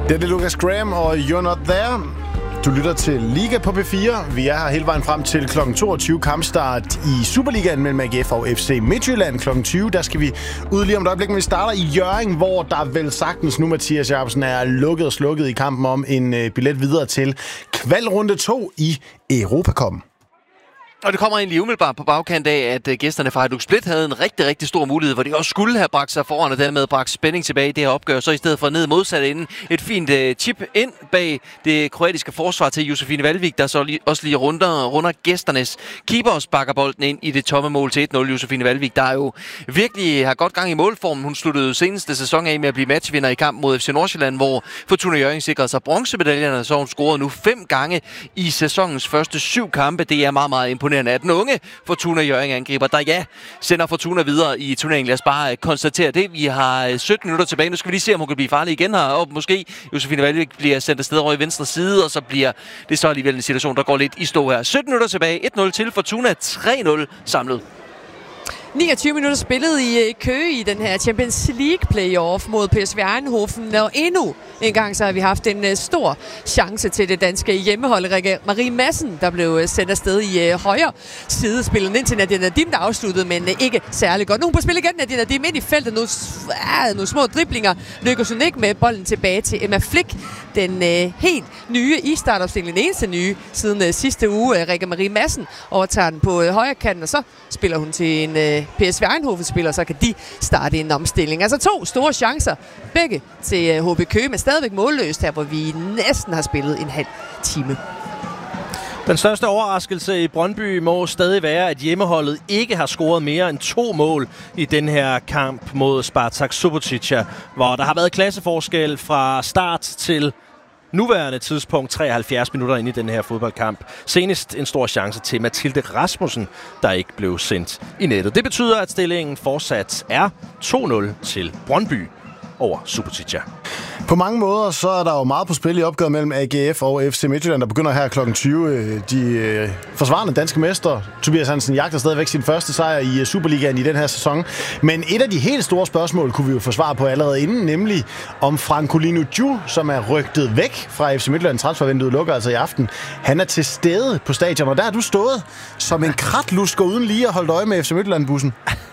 Det er Lucas Graham og You're Not There. Du lytter til Liga på P4. Vi er her hele vejen frem til kl. 22 kampstart i Superligaen mellem AGF og FC Midtjylland. Kl. 20, der skal vi ud lige om et øjeblik, men vi starter i Hjørring, hvor der vel sagtens nu, Mathias Jacobsen, er lukket og slukket i kampen om en billet videre til kvalrunde 2 i Europacuppen. Og det kommer egentlig umiddelbart på bagkant af, at gæsterne fra Hajduk Split havde en rigtig, rigtig stor mulighed, hvor de også skulle have bragt sig foran og dermed bragt spænding tilbage i det her opgør. Så i stedet for ned modsat inden et fint chip ind bag det kroatiske forsvar til Josefine Valvik, der så også lige runder gæsternes keeper og sparker bolden ind i det tomme mål til 1-0. Josefine Valvik, der jo virkelig har godt gang i målformen. Hun sluttede seneste sæson af med at blive matchvinder i kamp mod FC Nordsjælland, hvor Fortuna Hjørring sikrede sig bronzemedaljerne, så hun scorede nu 5 gange i sæsonens første 7 kampe. Det er meget, meget imponerende af den unge Fortuna Hjørring-angriber, der sender Fortuna videre i turneringen. Lad os bare konstatere det. Vi har 17 minutter tilbage. Nu skal vi lige se, om hun kan blive farlig igen her. Og måske Josefine Valvik bliver sendt afsted over i venstre side, og så bliver det så alligevel en situation, der går lidt i stå her. 17 minutter tilbage. 1-0 til Fortuna. 3-0 samlet. 29 minutter spillet i Køge i den her Champions League playoff mod PSV Eindhoven, og endnu en gang så har vi haft en stor chance til det danske hjemmehold. Rikke Marie Madsen, der blev sendt afsted i højre side, spillet ind til Nadia Nadim, der afsluttede, men ikke særlig godt. Nu på spil igen, Nadia Nadim ind i feltet, nogle små driblinger, lykkes hun ikke med bolden tilbage til Emma Flick, den helt nye i startopstillingen, den eneste nye siden sidste uge. Rikke Marie Madsen overtager den på højre kanten, og så spiller hun til en PSV Eindhoven-spiller, så kan de starte en omstilling. Altså 2 store chancer, begge til HB Køge, men stadigvæk målløst her, hvor vi næsten har spillet en halv time. Den største overraskelse i Brøndby må stadig være, at hjemmeholdet ikke har scoret mere end 2 mål i den her kamp mod Spartak Subotica, hvor der har været klasseforskel fra start til nuværende tidspunkt 73 minutter ind i den her fodboldkamp. Senest en stor chance til Mathilde Rasmussen, der ikke blev sendt i nettet. Det betyder, at stillingen fortsat er 2-0 til Brøndby over Subotica. På mange måder så er der jo meget på spil i opgøret mellem AGF og FC Midtjylland, der begynder her kl. 20. De forsvarende danske mestre, Tobias Hansen, jagter stadigvæk sin første sejr i Superligaen i den her sæson. Men et af de helt store spørgsmål kunne vi jo få svar på allerede inden, nemlig om Francolino Dju, som er rygtet væk fra FC Midtjylland. Transfervinduet lukker altså i aften. Han er til stede på stadion, og der er du stået som en kratlusker uden lige at holde øje med FC Midtjylland-bussen.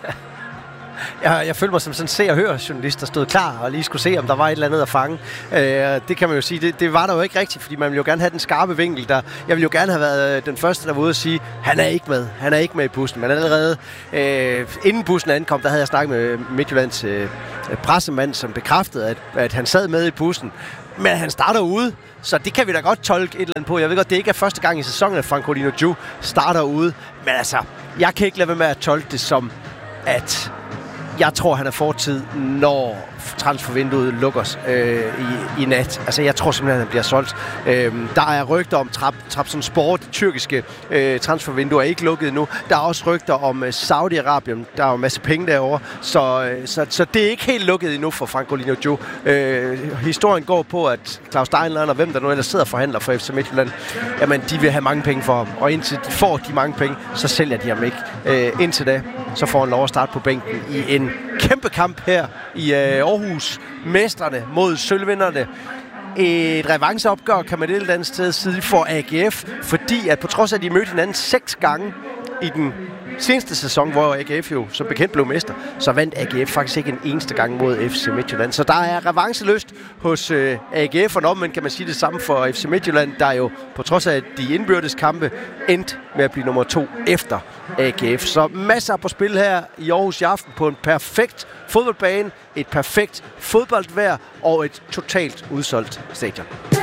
Jeg følte mig som sådan en se- og hør-journalist, der stod klar og lige skulle se, om der var et eller andet at fange. Det kan man jo sige, det var der jo ikke rigtigt, fordi man ville jo gerne have den skarpe vinkel. Jeg ville jo gerne have været den første, der var ude og sige, han er ikke med i bussen. Men allerede inden bussen ankom, der havde jeg snakket med Midtjyllands pressemand, som bekræftede, at han sad med i bussen. Men han starter ude, så det kan vi da godt tolke et eller andet på. Jeg ved godt, det ikke er første gang i sæsonen, at Francolino Dju starter ude. Men altså, jeg kan ikke lade være med at tolke det som, at jeg tror, han er fortid, når transfervinduet lukkes i nat. Altså, jeg tror simpelthen, han bliver solgt. Der er rygter om Trabzonspor, det tyrkiske transfervindue er ikke lukket endnu. Der er også rygter om Saudi-Arabien. Der er jo en masse penge derovre. Så det er ikke helt lukket endnu for Francolino Dju. Historien går på, at Claus Steinlein og hvem der nu ellers sidder og forhandler for FC Midtjylland, jamen, de vil have mange penge for ham. Og indtil de får de mange penge, så sælger de ham ikke. Indtil da, så får han lov at starte på bænken i en kæmpe kamp her i Aarhus. Mestrene mod sølvvinderne. Et revanceopgør, kan man et eller andet sted sige, for AGF, fordi at på trods af, at de mødte hinanden 6 gange i den seneste sæson, hvor AGF jo som bekendt blev mester, så vandt AGF faktisk ikke en eneste gang mod FC Midtjylland. Så der er revanceløst hos AGF, og omvendt kan man sige det samme for FC Midtjylland, der jo på trods af de indbyrdes kampe endte med at blive nummer 2 efter AGF. Så masser på spil her i Aarhus i aften på en perfekt fodboldbane, et perfekt fodboldvejr og et totalt udsolgt stadion.